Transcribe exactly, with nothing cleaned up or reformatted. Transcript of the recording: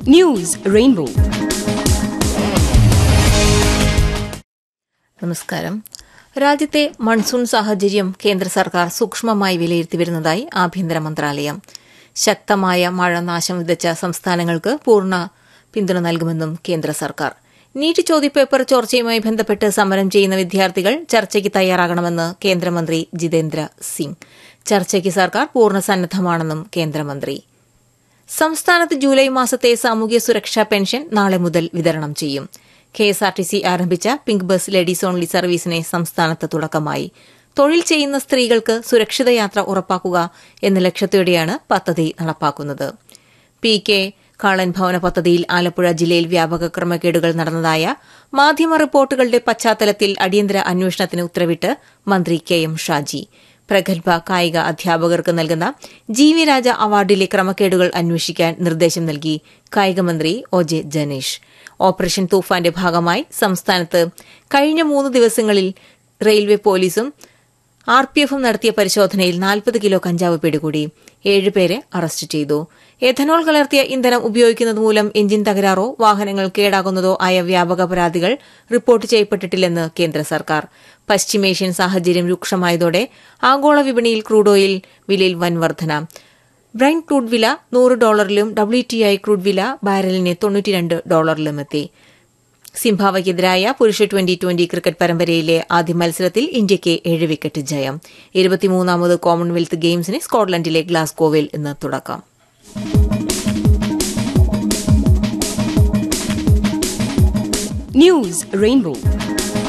News rainbow. നമസ്കാരം. രാജ്യത്തെ monsoon സാഹചര്യം കേന്ദ്ര സർക്കാർ സൂക്ഷ്മമായി വിലയിരുത്തി വരുന്നതായി ആഭ്യന്തര മന്ത്രാലയം. ശക്തമായ മഴ നാശം വിതച്ച സംസ്ഥാനങ്ങൾക്ക് പൂർണ്ണ പിന്തുണ നൽകുമെന്നും കേന്ദ്ര സർക്കാർ. നീറ്റ് ചോദ്യപേപ്പർ ചോർച്ചയുമായി ബന്ധപ്പെട്ട് സമരം ചെയ്യുന്ന വിദ്യാർത്ഥികൾ ചർച്ചയ്ക്ക് തയ്യാറാകണമെന്ന് കേന്ദ്രമന്ത്രി ജിതേന്ദ്ര സിംഗ്. ചർച്ചയ്ക്ക് സർക്കാർ പൂർണ്ണ സന്നദ്ധമാണെന്നും കേന്ദ്രമന്ത്രി. സംസ്ഥാനത്ത് ജൂലൈ മാസത്തെ സാമൂഹ്യ സുരക്ഷാ പെൻഷൻ നാളെ മുതൽ വിതരണം ചെയ്യും. കെഎസ്ആർടിസി ആരംഭിച്ച പിങ്ക് ബസ് ലേഡീസ് ഓൺലി സർവീസിന് സംസ്ഥാനത്ത് തുടക്കമായി. തൊഴിൽ ചെയ്യുന്ന സ്ത്രീകൾക്ക് സുരക്ഷിത യാത്ര ഉറപ്പാക്കുക എന്ന ലക്ഷ്യത്തോടെയാണ് പദ്ധതി നടപ്പാക്കുന്നത്. പി കെ കാളൻ ഭവന പദ്ധതിയിൽ ആലപ്പുഴ ജില്ലയിൽ വ്യാപക ക്രമക്കേടുകൾ നടന്നതായ മാധ്യമ റിപ്പോർട്ടുകളുടെ പശ്ചാത്തലത്തിൽ അടിയന്തര അന്വേഷണത്തിന് ഉത്തരവിട്ട് മന്ത്രി കെ എം ഷാജി. പ്രഗത്ഭ കായിക അധ്യാപകർക്ക് നൽകുന്ന ജി വി രാജ അവാർഡിലെ ക്രമക്കേടുകൾ അന്വേഷിക്കാൻ നിർദ്ദേശം നൽകി കായികമന്ത്രി ഒ ജെ ജനീഷ്. ഓപ്പറേഷൻ തൂഫാന്റെ ഭാഗമായി സംസ്ഥാനത്ത് കഴിഞ്ഞ മൂന്ന് ദിവസങ്ങളിൽ റെയിൽവേ പോലീസും ആർ പി എഫും നടത്തിയ പരിശോധനയിൽ നാൽപ്പത് കിലോ കഞ്ചാവ് പിടികൂടി. ഏഴുപേരെ അറസ്റ്റ് ചെയ്തു. എഥനോൾ കലർത്തിയ ഇന്ധനം ഉപയോഗിക്കുന്നത് മൂലം എഞ്ചിൻ തകരാറോ വാഹനങ്ങൾ കേടാകുന്നതോ ആയ വ്യാപക പരാതികൾ റിപ്പോർട്ട് ചെയ്യപ്പെട്ടിട്ടില്ലെന്ന് കേന്ദ്ര സർക്കാർ. പശ്ചിമേഷ്യൻ സാഹചര്യം രൂക്ഷമായതോടെ ആഗോള വിപണിയിൽ ക്രൂഡ് ഓയിൽ വിലയിൽ വൻ വർധന. ബ്രന്റ് ക്രൂഡ് വില നൂറ് ഡോളറിലും ഡബ്ല്യു ടി ഐ ക്രൂഡ് വില ബാരലിന് തൊണ്ണൂറ്റിരണ്ട് ഡോളറിലുമെത്തി. സിംബാബ്വെക്കെതിരായ പുരുഷ ട്വന്റി ട്വന്റി ക്രിക്കറ്റ് പരമ്പരയിലെ ആദ്യ മത്സരത്തിൽ ഇന്ത്യയ്ക്ക് ഏഴ് വിക്കറ്റ് ജയം. ഇരുപത്തിമൂന്നാമത് കോമൺവെൽത്ത് ഗെയിംസിന് സ്കോട്ട്ലൻഡിലെ ഗ്ലാസ്ഗോവിൽ ഇന്ന് തുടക്കം. News rainbow.